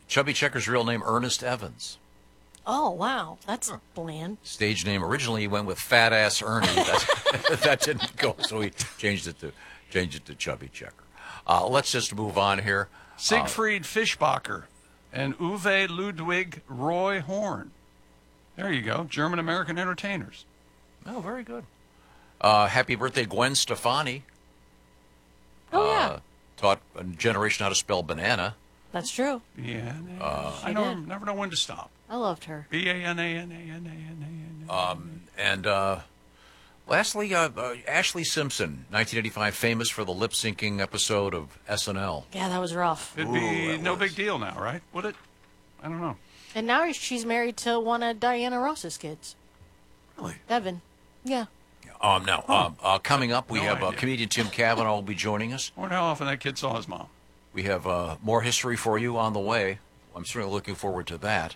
Chubby Checker's real name, Ernest Evans. Oh, wow. That's bland. Stage name, originally he went with Fat Ass Ernie. That didn't go, so he changed it to Chubby Checker. Let's just move on here. Siegfried Fischbacher and Uwe Ludwig Roy Horn. There you go, German-American entertainers. Oh, very good. Happy birthday, Gwen Stefani. Oh, yeah. Taught a generation how to spell banana. That's true. Yeah, She did. never know when to stop. I loved her. B-A-N-A-N-A-N-A-N-A-N. And lastly, Ashley Simpson, 1985, famous for the lip-syncing episode of SNL. Yeah, that was rough. It'd be no big deal now, right? Would it? I don't know. And now she's married to one of Diana Ross's kids. Really? Devin. Yeah. Coming up, we No have idea. Comedian Tim Cavanaugh will be joining us. I wonder how often that kid saw his mom. We have more history for you on the way. I'm certainly looking forward to that.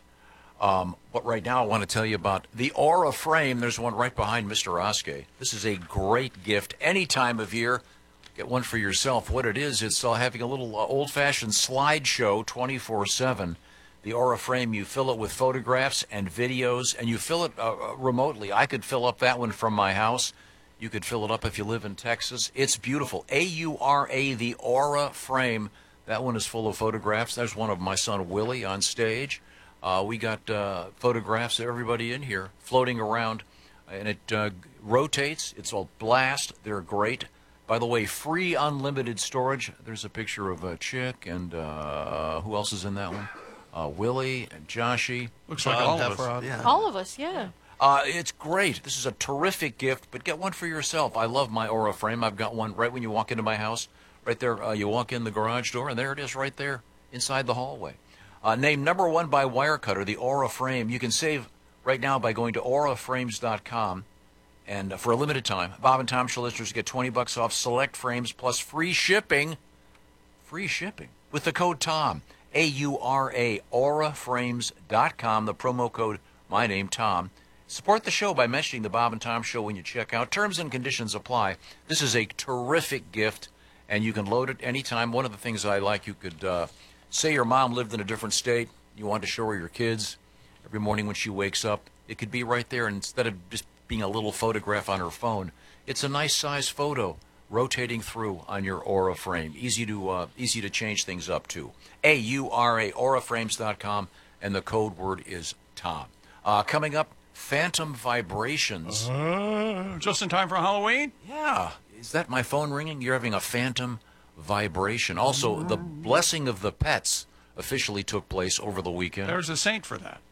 But right now, I want to tell you about the Aura Frame. There's one right behind Mr. Oskey. This is a great gift any time of year. Get one for yourself. What it is, it's having a little old-fashioned slideshow 24/7. The Aura Frame, you fill it with photographs and videos, and you fill it remotely. I could fill up that one from my house. You could fill it up if you live in Texas. It's beautiful. A-U-R-A, the Aura Frame. That one is full of photographs. There's one of my son Willie on stage. We got photographs of everybody in here floating around, and it rotates. It's a blast. They're great. By the way, free unlimited storage. There's a picture of a chick, and who else is in that one? Willie and Joshy. Looks like all of us. Yeah. All of us, yeah. It's great. This is a terrific gift, but get one for yourself. I love my Aura Frame. I've got one right when you walk into my house. Right there, you walk in the garage door, and there it is right there inside the hallway. Named number one by Wirecutter, the Aura Frame. You can save right now by going to auraframes.com. And for a limited time, Bob and Tom Show listeners get $20 off select frames plus free shipping. Free shipping with the code TOM. A-U-R-A, auraframes.com. The promo code, my name, Tom. Support the show by mentioning the Bob and Tom Show when you check out. Terms and conditions apply. This is a terrific gift, and you can load it anytime. One of the things I like, you could say your mom lived in a different state. You want to show her your kids every morning when she wakes up. It could be right there, and instead of just being a little photograph on her phone, it's a nice size photo rotating through on your Aura Frame. Easy to change things up to. A-U-R-A, auraframes.com, and the code word is Tom. Coming up, Phantom Vibrations. Just in time for Halloween? Yeah. Is that my phone ringing? You're having a phantom vibration. Also, the Blessing of the Pets officially took place over the weekend. There's a saint for that.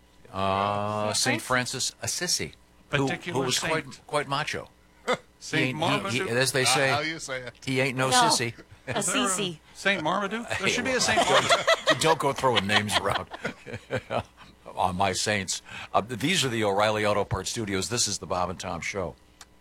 St. Francis Assisi, who Particular was saint. quite macho. Saint Marmaduke. As they say, How you say it? he ain't no No. sissy. Assisi. Saint Marmaduke? There should be a well, Saint Marmaduke. Don't go throwing names around on my saints. These are the O'Reilly Auto Parts Studios. This is the Bob and Tom Show.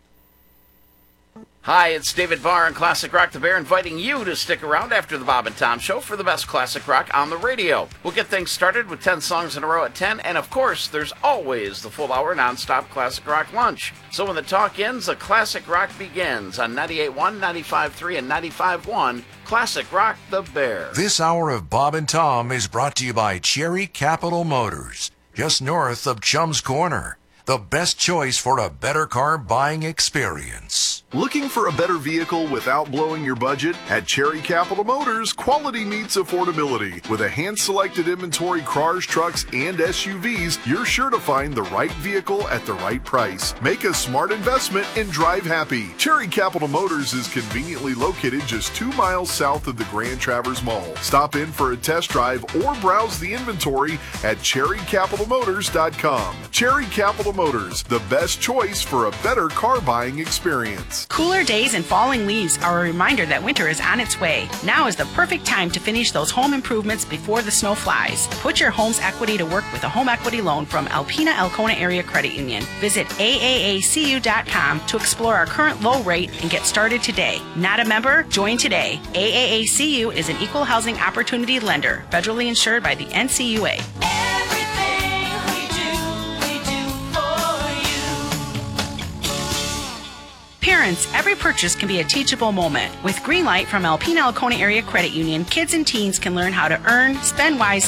Hi, it's David Barr on Classic Rock the Bear, inviting you to stick around after the Bob and Tom Show for the best classic rock on the radio. We'll get things started with 10 songs in a row at 10, and of course, there's always the full hour nonstop classic rock lunch. So when the talk ends, the classic rock begins on 98.1, 95.3, and 95.1, Classic Rock the Bear. This hour of Bob and Tom is brought to you by Cherry Capital Motors, just north of Chum's Corner. The best choice for a better car buying experience. Looking for a better vehicle without blowing your budget? At Cherry Capital Motors, quality meets affordability. With a hand-selected inventory cars, trucks, and SUVs, you're sure to find the right vehicle at the right price. Make a smart investment and drive happy. Cherry Capital Motors is conveniently located just 2 miles south of the Grand Traverse Mall. Stop in for a test drive or browse the inventory at cherrycapitalmotors.com. Cherry Capital Motors, the best choice for a better car buying experience. Cooler days and falling leaves are a reminder that winter is on its way. Now is the perfect time to finish those home improvements before the snow flies. Put your home's equity to work with a home equity loan from Alpena Elkona Area Credit Union. Visit AAACU.com to explore our current low rate and get started today. Not a member? Join today. AAACU is an equal housing opportunity lender, federally insured by the NCUA. Parents, every purchase can be a teachable moment. With Greenlight from Alpena Elkona Area Credit Union, kids and teens can learn how to earn, spend wisely,